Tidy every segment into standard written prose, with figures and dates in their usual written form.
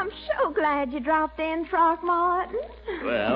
I'm so glad you dropped in, Throckmorton. Well,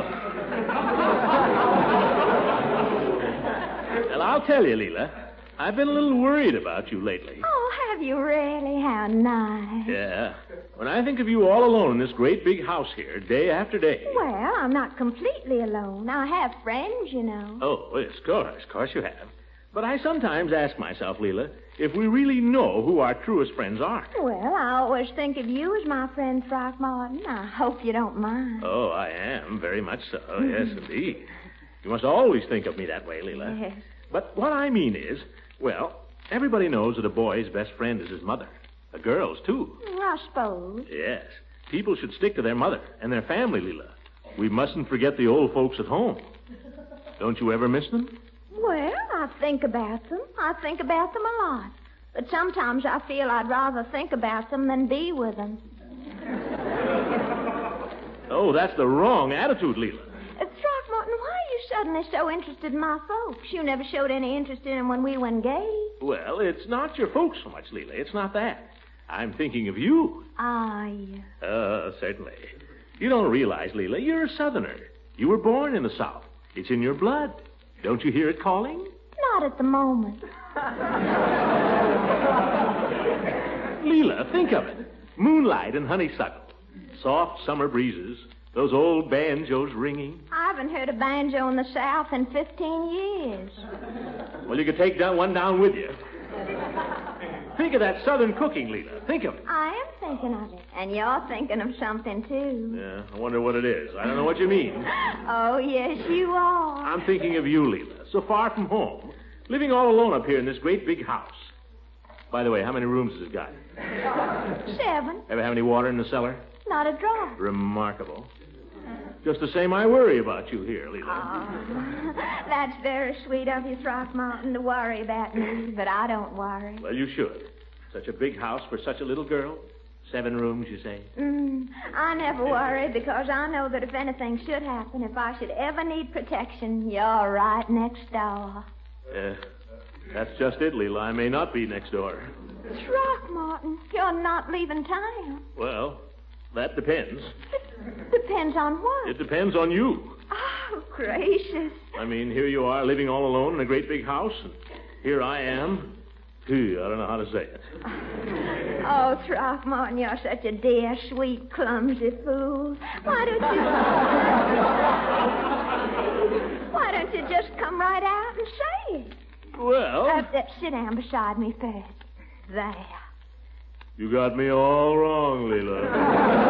I'll tell you, Leela. I've been a little worried about you lately. Oh, have you really? How nice. Yeah. When I think of you all alone in this great big house here, day after day. Well, I'm not completely alone. I have friends, you know. Oh, yes, of course you have. But I sometimes ask myself, Leela, if we really know who our truest friends are. Well, I always think of you as my friend, Throckmorton. I hope you don't mind. Oh, I am, very much so. Yes, indeed. You must always think of me that way, Leela. Yes. But what I mean is, well, everybody knows that a boy's best friend is his mother. A girl's, too. I suppose. Yes. People should stick to their mother and their family, Leela. We mustn't forget the old folks at home. Don't you ever miss them? Well, I think about them. I think about them a lot. But sometimes I feel I'd rather think about them than be with them. Oh, that's the wrong attitude, Leela. Throckmorton, why are you suddenly so interested in my folks? You never showed any interest in them when we were engaged. Well, it's not your folks so much, Leela. It's not that. I'm thinking of you. Ah, yeah. Certainly. You don't realize, Leela, you're a Southerner. You were born in the South. It's in your blood. Don't you hear it calling? Not at the moment. Leela, think of it. Moonlight and honeysuckle. Soft summer breezes. Those old banjos ringing. I haven't heard a banjo in the South in 15 years. Well, you could take one down with you. Think of that Southern cooking, Leela. Think of it. I am thinking of it. And you're thinking of something, too. Yeah, I wonder what it is. I don't know what you mean. Oh, yes, you are. I'm thinking of you, Leela. So far from home. Living all alone up here in this great big house. By the way, how many rooms has it got? 7. Ever have any water in the cellar? Not a drop. Remarkable. Just the same, I worry about you here, Leela. Oh, that's very sweet of you, Throckmorton, to worry about me, but I don't worry. Well, you should. Such a big house for such a little girl. 7 rooms, you say? I never worry because I know that if anything should happen, if I should ever need protection, you're right next door. That's just it, Leela. I may not be next door. Throckmorton, you're not leaving town. Well, that depends. Depends on what? It depends on you. Oh, gracious. I mean, here you are living all alone in a great big house, and here I am. I don't know how to say it. Oh, Throckmorton, you're such a dear, sweet, clumsy fool. Why don't you just come right out and say it? Well... sit down beside me first. There. You got me all wrong, Leela.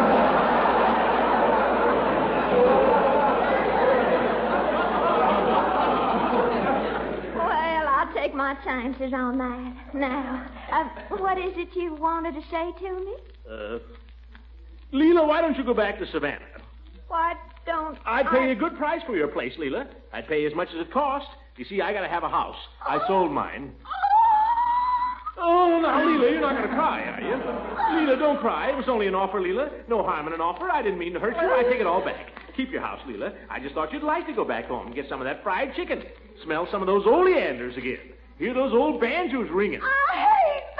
Take my chances on that. Now, what is it you wanted to say to me? Leela, why don't you go back to Savannah? Why don't I'd pay you a good price for your place, Leela. I'd pay you as much as it cost. You see, I gotta have a house. I sold mine. Oh, now, Leela, you're not gonna cry, are you? Leela, don't cry. It was only an offer, Leela. No harm in an offer. I didn't mean to hurt you. I take it all back. Keep your house, Leela. I just thought you'd like to go back home and get some of that fried chicken. Smell some of those oleanders again. Hear those old banjos ringing. I